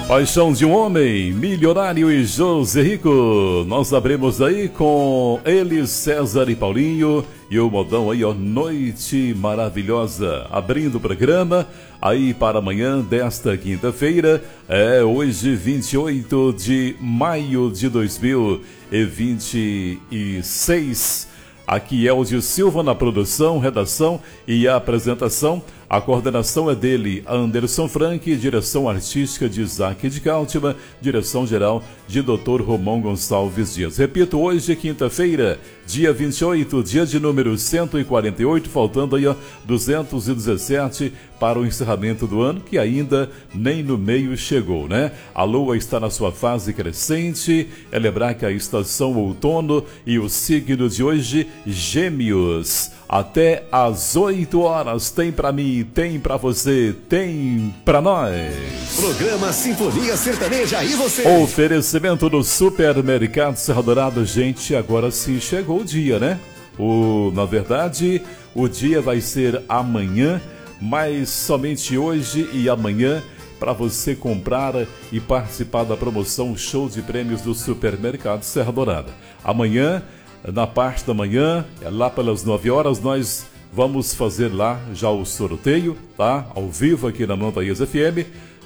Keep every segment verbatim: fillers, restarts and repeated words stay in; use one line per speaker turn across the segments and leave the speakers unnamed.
Paixão de um Homem, Milionário e José Rico. Nós abrimos aí com eles, César e Paulinho, e o modão aí, ó, Noite Maravilhosa. Abrindo o programa aí para amanhã desta quinta-feira, é hoje vinte e oito de maio de dois mil e vinte e seis. Aqui é o de Silva na produção, redação e apresentação. A coordenação é dele, Anderson Frank, direção artística de Isaac de Cáltima, direção geral de doutor Romão Gonçalves Dias. Repito, hoje, quinta-feira, dia vinte e oito, dia de número cento e quarenta e oito, faltando aí ó, duzentos e dezessete para o encerramento do ano, que ainda nem no meio chegou, né? A lua está na sua fase crescente, é lembrar que a estação outono e o signo de hoje, Gêmeos. Até às oito horas tem pra mim, tem pra você, tem pra nós.
Programa Sinfonia Sertaneja e você.
Oferecimento do Supermercado Serra Dourada. Gente, agora sim chegou o dia, né? O, na verdade, o dia vai ser amanhã, mas somente hoje e amanhã para você comprar e participar da promoção Show de Prêmios do Supermercado Serra Dourada. Amanhã, na parte da manhã, lá pelas nove horas, nós vamos fazer lá já o sorteio, tá? Ao vivo aqui na Montanhas F M,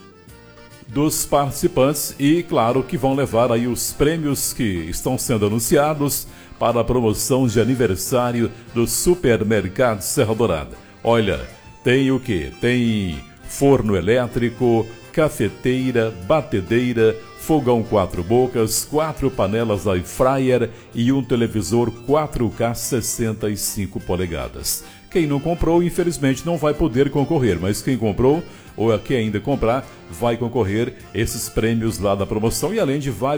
dos participantes e, claro, que vão levar aí os prêmios que estão sendo anunciados para a promoção de aniversário do Supermercado Serra Dourada. Olha, tem o quê? Tem forno elétrico, cafeteira, batedeira, fogão quatro bocas, quatro panelas air fryer e um televisor quatro K sessenta e cinco polegadas. Quem não comprou, infelizmente, não vai poder concorrer, mas quem comprou ou quem ainda comprar, vai concorrer esses prêmios lá da promoção e além de vários